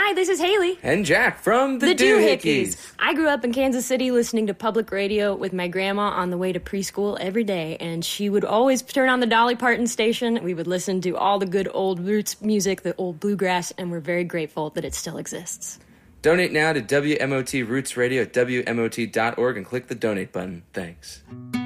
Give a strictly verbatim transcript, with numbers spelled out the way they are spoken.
Hi, this is Haley. And Jack from The, the Doohickeys. Doohickeys. I grew up in Kansas City listening to public radio with my grandma on the way to preschool every day, and she would always turn on the Dolly Parton station. We would listen to all the good old roots music, the old bluegrass, and we're very grateful that it still exists. Donate now to W M O T Roots Radio at W M O T dot org and click the donate button. Thanks.